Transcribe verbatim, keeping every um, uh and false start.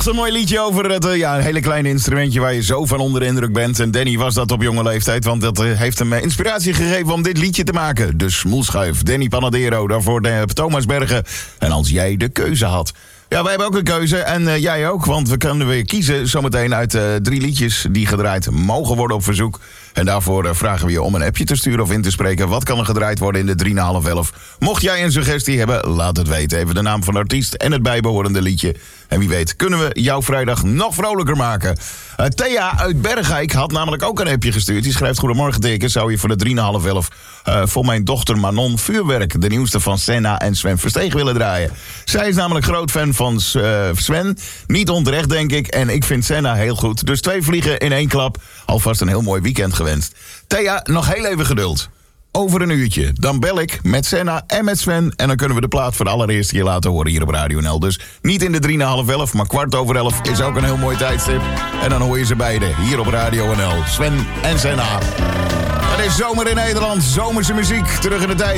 een mooi liedje over het uh, ja, een hele kleine instrumentje waar je zo van onder de indruk bent. En Danny was dat op jonge leeftijd, want dat uh, heeft hem uh, inspiratie gegeven om dit liedje te maken. De smoelschuif, Danny Panadero, daarvoor de, uh, Thomas Bergen. En als jij de keuze had. Ja, wij hebben ook een keuze en uh, jij ook, want we kunnen weer kiezen zometeen uit uh, drie liedjes die gedraaid mogen worden op verzoek. En daarvoor uh, vragen we je om een appje te sturen of in te spreken. Wat kan er gedraaid worden in de drie na half elf? Mocht jij een suggestie hebben, laat het weten. Even de naam van de artiest en het bijbehorende liedje. En wie weet kunnen we jouw vrijdag nog vrolijker maken. Uh, Thea uit Bergijk had namelijk ook een appje gestuurd. Die schrijft: goedemorgen Dikke, zou je voor de drie na half elf uh, voor mijn dochter Manon Vuurwerk, de nieuwste van Senna en Sven Versteeg, willen draaien. Zij is namelijk groot fan van uh, Sven. Niet onterecht, denk ik. En ik vind Senna heel goed. Dus twee vliegen in één klap. Alvast een heel mooi weekend gewenst. Thea, nog heel even geduld. Over een uurtje. Dan bel ik met Senna en met Sven. En dan kunnen we de plaat voor de allereerste keer laten horen hier op Radio N L. Dus niet in de drie na half elf, maar kwart over elf is ook een heel mooi tijdstip. En dan hoor je ze beiden hier op Radio N L. Sven en Senna. Het is zomer in Nederland. Zomerse muziek. Terug in de tijd.